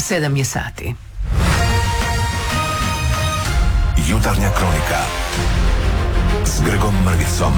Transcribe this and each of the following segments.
7 je sati. Jutarnja kronika s Grgom Mrvicom.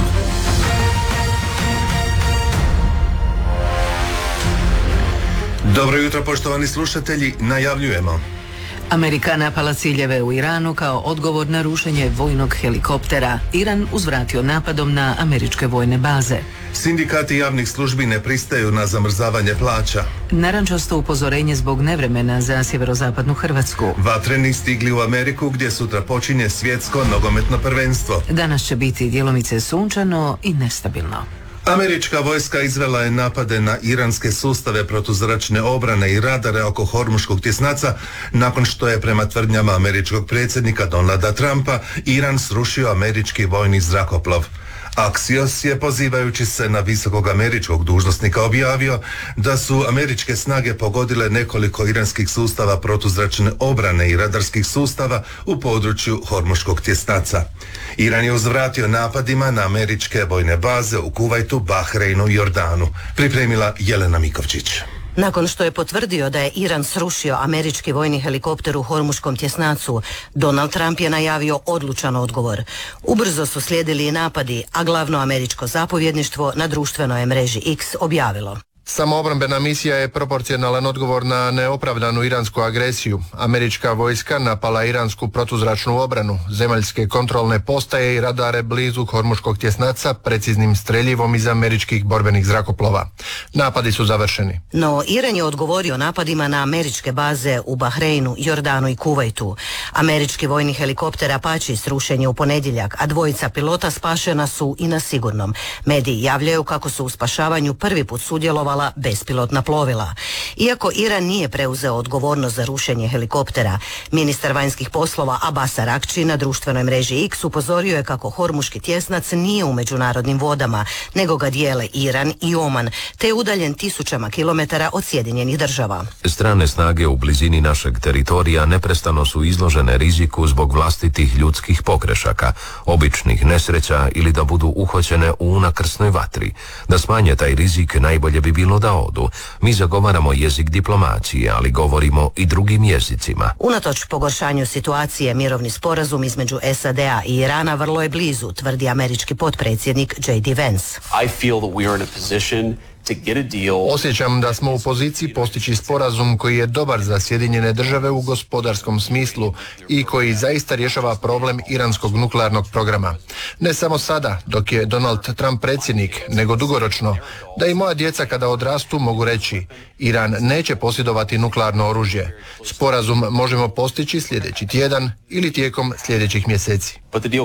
Dobro jutro, poštovani slušatelji, najavljujemo. Amerika napala ciljeve u Iranu kao odgovor na rušenje vojnog helikoptera. Iran uzvratio napadom na američke vojne baze. Sindikati javnih službi ne pristaju na zamrzavanje plaća. Narančasto upozorenje zbog nevremena za sjeverozapadnu Hrvatsku. Vatreni stigli u Ameriku gdje sutra počinje svjetsko nogometno prvenstvo. Danas će biti djelomice sunčano i nestabilno. Američka vojska izvela je napade na iranske sustave protuzračne obrane i radare oko Hormuškog tjesnaca nakon što je prema tvrdnjama američkog predsjednika Donalda Trumpa Iran srušio američki vojni zrakoplov. Axios je, pozivajući se na visokog američkog dužnosnika, objavio da su američke snage pogodile nekoliko iranskih sustava protuzračne obrane i radarskih sustava u području Hormuškog tjesnaca. Iran je uzvratio napadima na američke vojne baze u Kuvajtu, Bahreinu i Jordanu. Pripremila Jelena Mikovčić. Nakon što je potvrdio da je Iran srušio američki vojni helikopter u Hormuškom tjesnacu, Donald Trump je najavio odlučan odgovor. Ubrzo su slijedili i napadi, a glavno američko zapovjedništvo na društvenoj mreži X objavilo: Samoobrambena misija je proporcionalan odgovor na neopravdanu iransku agresiju. Američka vojska napala iransku protuzračnu obranu, zemaljske kontrolne postaje i radare blizu Hormuškog tjesnaca preciznim streljivom iz američkih borbenih zrakoplova. Napadi su završeni. No Iran je odgovorio napadima na američke baze u Bahreinu, Jordanu i Kuvajtu. Američki vojni helikopter Apache srušen je u ponedjeljak, a dvojica pilota spašena su i na sigurnom. Mediji javljaju kako su u spašavanju prvi put sudjelovali bespilotna plovila. Iako Iran nije preuzeo odgovornost za rušenje helikoptera, ministar vanjskih poslova Abbas Araghči na društvenoj mreži X upozorio je kako Hormuški tjesnac nije u međunarodnim vodama, nego ga dijele Iran i Oman, te je udaljen tisućama kilometara od Sjedinjenih Država. Strane snage u blizini našeg teritorija neprestano su izložene riziku zbog vlastitih ljudskih pogrešaka, običnih nesreća ili da budu uhoćene u unakrsnoj vatri. Da smanje taj rizik najbolje bi bilo da odu. Mi zagovaramo jezik diplomacije, ali govorimo i drugim jezicima. Unatoč pogoršanju situacije, mirovni sporazum između SAD-a i Irana vrlo je blizu, tvrdi američki potpredsjednik J.D. Vance. Osjećam da smo u poziciji postići sporazum koji je dobar za Sjedinjene Države u gospodarskom smislu i koji zaista rješava problem iranskog nuklearnog programa. Ne samo sada, dok je Donald Trump predsjednik, nego dugoročno, da i moja djeca kada odrastu mogu reći: Iran neće posjedovati nuklearno oružje. Sporazum možemo postići sljedeći tjedan ili tijekom sljedećih mjeseci.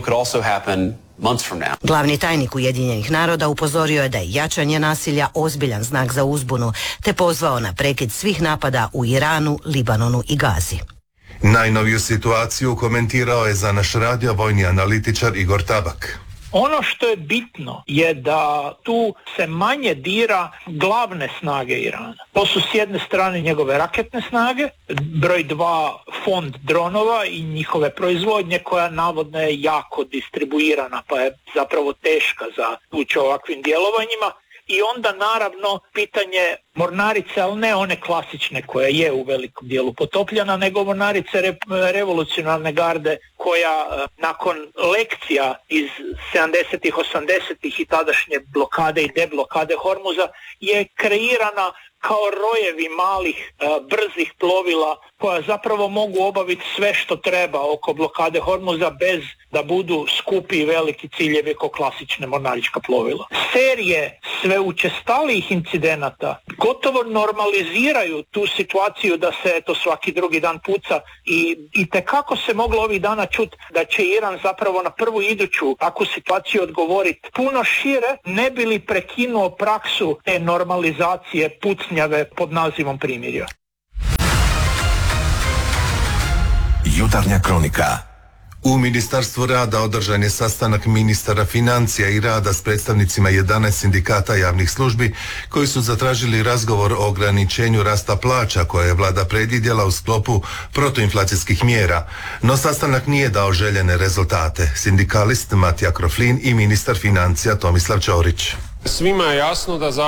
Glavni tajnik Ujedinjenih naroda upozorio je da je jačanje nasilja ozbiljan znak za uzbunu, te pozvao na prekid svih napada u Iranu, Libanonu i Gazi. Najnoviju situaciju komentirao je za naš radio vojni analitičar Igor Tabak. Ono što je bitno je da tu se manje dira glavne snage Irana. To su s jedne strane njegove raketne snage, broj 2 fond dronova i njihove proizvodnje koja navodno je jako distribuirana pa je zapravo teška za ući ovakvim djelovanjima. I onda naravno pitanje mornarice, ali ne one klasične koja je u velikom dijelu potopljena, nego mornarice revolucionarne garde koja nakon lekcija iz 70-ih, 80-ih i tadašnje blokade i deblokade Hormuza je kreirana kao rojevi malih brzih plovila koja zapravo mogu obaviti sve što treba oko blokade Hormuza bez da budu skupi i veliki ciljevi kao klasične mornarička plovila. Serije sve učestalijih incidenata gotovo normaliziraju tu situaciju da se eto svaki drugi dan puca i tekako se moglo ovih dana čuti da će Iran zapravo na prvu iduću takvu situaciju odgovoriti puno šire, ne bi li prekinuo praksu te normalizacije pucnjave pod nazivom primirja. Jutarnja kronika. U Ministarstvu rada održan je sastanak ministara financija i rada s predstavnicima 11 sindikata javnih službi koji su zatražili razgovor o ograničenju rasta plaća koje je vlada predvidjela u sklopu protuinflacijskih mjera. No sastanak nije dao željene rezultate. Sindikalist Matija Kroflin i ministar financija Tomislav Ćorić. Svima je jasno da